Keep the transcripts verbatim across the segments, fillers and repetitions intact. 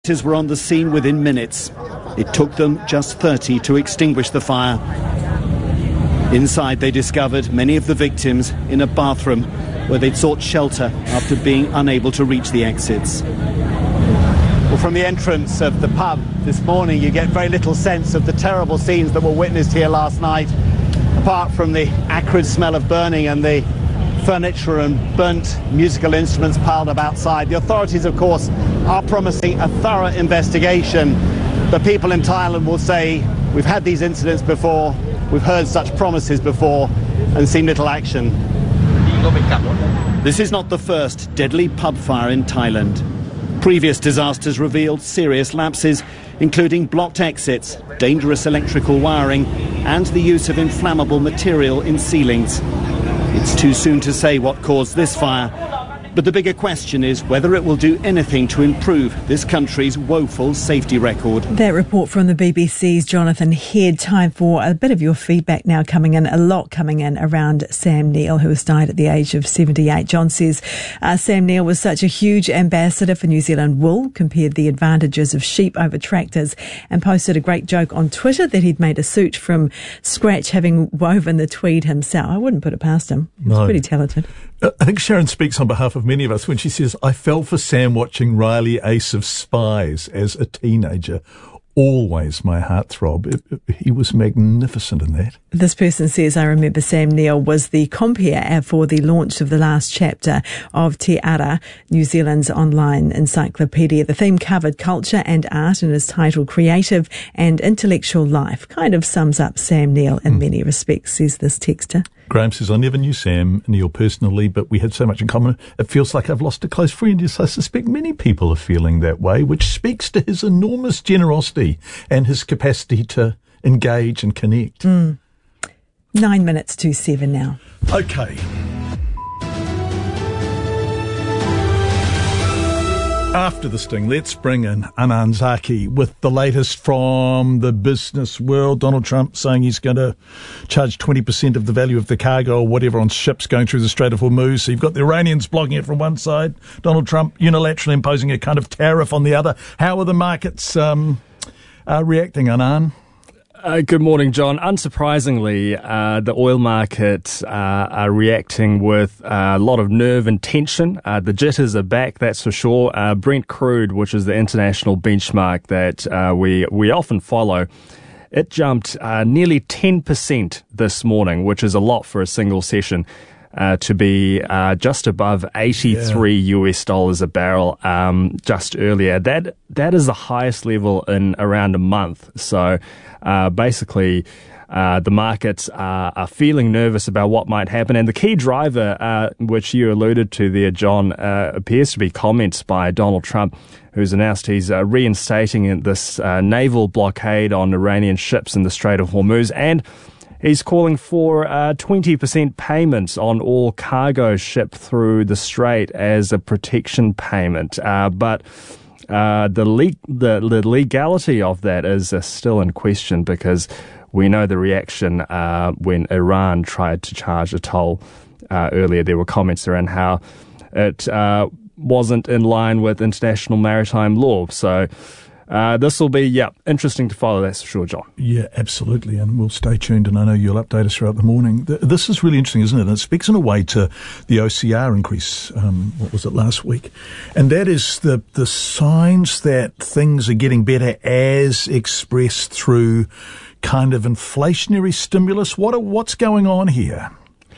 Firefighters were on the scene within minutes. It took them just thirty to extinguish the fire. Inside, they discovered many of the victims in a bathroom where they'd sought shelter after being unable to reach the exits. Well, from the entrance of the pub this morning, you get very little sense of the terrible scenes that were witnessed here last night, apart from the acrid smell of burning and the furniture and burnt musical instruments piled up outside. The authorities, of course, are promising a thorough investigation. But people in Thailand will say, we've had these incidents before, we've heard such promises before, and seen little action. This is not the first deadly pub fire in Thailand. Previous disasters revealed serious lapses, including blocked exits, dangerous electrical wiring, and the use of inflammable material in ceilings. It's too soon to say what caused this fire, but the bigger question is whether it will do anything to improve this country's woeful safety record. That report from the B B C's Jonathan Head. Time for a bit of your feedback now coming in, a lot coming in around Sam Neill, who has died at the age of seventy-eight. John says uh, Sam Neill was such a huge ambassador for New Zealand wool, compared the advantages of sheep over tractors, and posted a great joke on Twitter that he'd made a suit from scratch, having woven the tweed himself. I wouldn't put it past him. He was no. pretty talented. I think Sharon speaks on behalf of many of us when she says, I fell for Sam watching Riley Ace of Spies as a teenager. Always my heartthrob. It, it, he was magnificent in that. This person says, I remember Sam Neill was the compere for the launch of the last chapter of Te Ara, New Zealand's online encyclopedia. The theme covered culture and art and is titled Creative and Intellectual Life. Kind of sums up Sam Neill in mm. many respects, says this texter. Graham says, I never knew Sam Neill personally, but we had so much in common. It feels like I've lost a close friend. Yes, I suspect many people are feeling that way, which speaks to his enormous generosity and his capacity to engage and connect. Mm. Nine minutes to seven now. Okay. After the sting, let's bring in Anand Zaki with the latest from the business world. Donald Trump saying he's going to charge twenty percent of the value of the cargo or whatever on ships going through the Strait of Hormuz. So you've got the Iranians blocking it from one side, Donald Trump unilaterally imposing a kind of tariff on the other. How are the markets um, uh, reacting, Anand? Uh, good morning, John. Unsurprisingly, uh, the oil markets uh, are reacting with uh, a lot of nerve and tension. Uh, the jitters are back, that's for sure. Uh, Brent crude, which is the international benchmark that uh, we we often follow, it jumped uh, nearly ten percent this morning, which is a lot for a single session. Uh, to be uh, just above eighty-three yeah. U S dollars a barrel um, just earlier. That that is the highest level in around a month. So uh, basically, uh, the markets are, are feeling nervous about what might happen. And the key driver, uh, which you alluded to there, John, uh, appears to be comments by Donald Trump, who's announced he's uh, reinstating this uh, naval blockade on Iranian ships in the Strait of Hormuz, and he's calling for uh, twenty percent payments on all cargo shipped through the strait as a protection payment. Uh, but uh, the, le- the the legality of that is uh, still in question, because we know the reaction uh, when Iran tried to charge a toll uh, earlier. There were comments around how it uh, wasn't in line with international maritime law. So Uh, this will be, yeah, interesting to follow, that's for sure, John. Yeah, absolutely, and we'll stay tuned, and I know you'll update us throughout the morning. This is really interesting, isn't it? And it speaks in a way to the O C R increase, um, what was it, last week? And that is the, the signs that things are getting better as expressed through kind of inflationary stimulus. What are, what's going on here?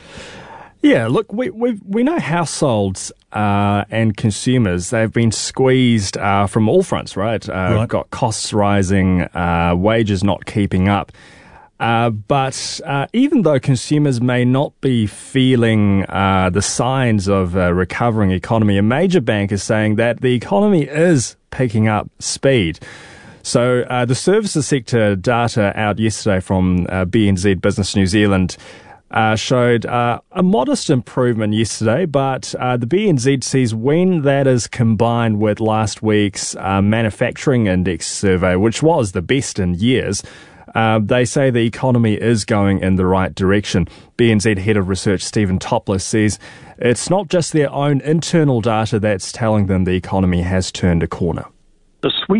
Yeah, look, we we we know households uh, and consumers, they've been squeezed uh, from all fronts, right? Uh, right. Got costs rising, uh, wages not keeping up. Uh, but uh, even though consumers may not be feeling uh, the signs of a recovering economy, a major bank is saying that the economy is picking up speed. So uh, the services sector data out yesterday from uh, B N Z Business New Zealand Uh, showed uh, a modest improvement yesterday, but uh, the B N Z sees when that is combined with last week's uh, manufacturing index survey, which was the best in years, uh, they say the economy is going in the right direction. B N Z Head of Research Stephen Topless says it's not just their own internal data that's telling them the economy has turned a corner. The sweet